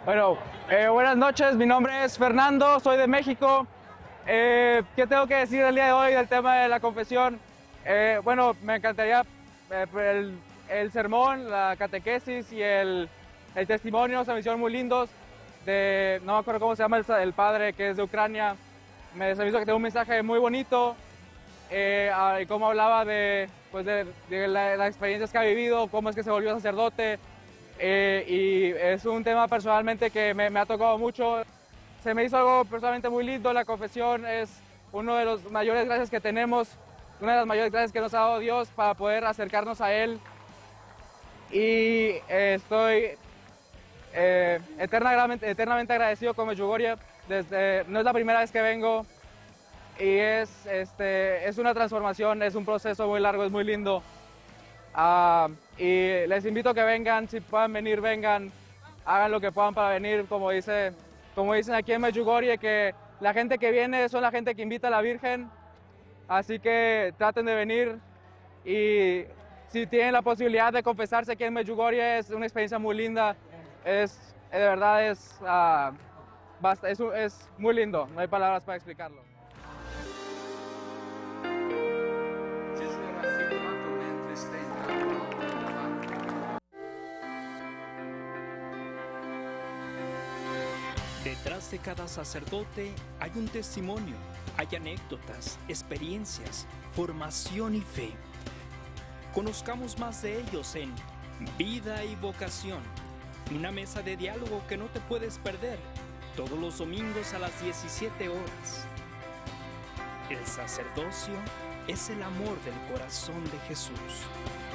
Bueno, buenas noches, mi nombre es Fernando, soy de México. ¿Qué tengo que decir el día de hoy del tema de la confesión? Bueno, me encantaría el sermón, la catequesis y el testimonio se me hicieron muy lindos. No me acuerdo cómo se llama el padre que es de Ucrania. Se me hizo que tenía un mensaje muy bonito y cómo hablaba pues de las experiencias que ha vivido, cómo es que se volvió sacerdote. Y es un tema personalmente que me ha tocado mucho. Se me hizo algo personalmente muy lindo. La confesión es uno de los mayores gracias que tenemos, una de las mayores gracias que nos ha dado Dios para poder acercarnos a Él. Y estoy eternamente agradecido con Medjugorje. No es la primera vez que vengo y es una transformación, es un proceso muy largo, es muy lindo. Y les invito a que vengan, si puedan venir, vengan, hagan lo que puedan para venir, como dicen aquí en Medjugorje, que la gente que viene son la gente que invita a la Virgen, así que traten de venir y si tienen la posibilidad de confesarse aquí en Medjugorje es una experiencia muy linda, de verdad es muy lindo, no hay palabras para explicarlo. Detrás de cada sacerdote hay un testimonio, hay anécdotas, experiencias, formación y fe. Conozcamos más de ellos en Vida y Vocación, una mesa de diálogo que no te puedes perder, todos los domingos a las 17 horas. El sacerdocio es el amor del corazón de Jesús.